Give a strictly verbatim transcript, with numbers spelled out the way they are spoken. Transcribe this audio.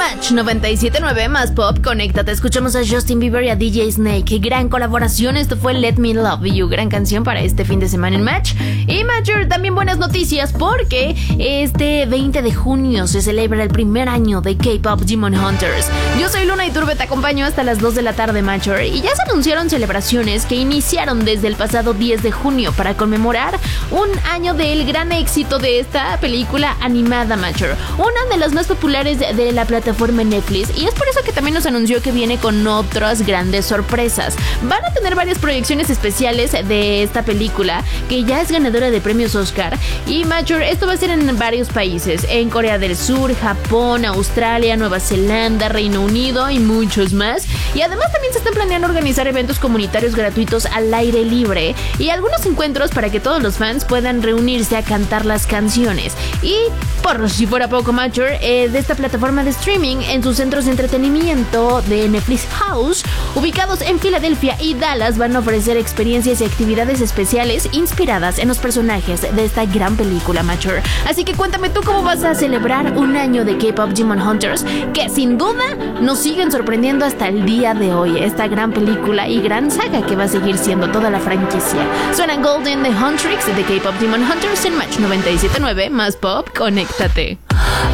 Match noventa y siete punto nueve más pop, conéctate. Escuchamos a Justin Bieber y a D J Snake. Gran colaboración, esto fue Let Me Love You. Gran canción para este fin de semana en Match. Y Matcher, también buenas noticias porque este veinte de junio se celebra el primer año de K-Pop Demon Hunters. Yo soy Luna Iturbe, te acompaño hasta las dos de la tarde, Matcher. Y ya se anunciaron celebraciones que iniciaron desde el pasado diez de junio para conmemorar un año del gran éxito de esta película animada, Matcher. Una de las más populares de la plataforma Netflix, y es por eso que también nos anunció que viene con otras grandes sorpresas. Van a tener varias proyecciones especiales de esta película, que ya es ganadora de premios Oscar. Y Matcher, esto va a ser en varios países, en Corea del Sur, Japón, Australia, Nueva Zelanda, Reino Unido y muchos más. Y además también se están planeando organizar eventos comunitarios gratuitos al aire libre y algunos encuentros para que todos los fans puedan reunirse a cantar las canciones. Y por si fuera poco, Matcher, eh, de esta plataforma de streaming, en sus centros de entretenimiento de Netflix House, ubicados en Filadelfia y Dallas, van a ofrecer experiencias y actividades especiales inspiradas en los personajes de esta gran película, Matcher. Así que cuéntame tú cómo vas a celebrar un año de K-Pop Demon Hunters, que sin duda nos siguen sorprendiendo hasta el día de hoy. Esta gran película y gran saga que va a seguir siendo toda la franquicia. Suena Golden de Huntrix de K-Pop Demon Hunters en Match noventa y siete punto nueve más pop, conéctate.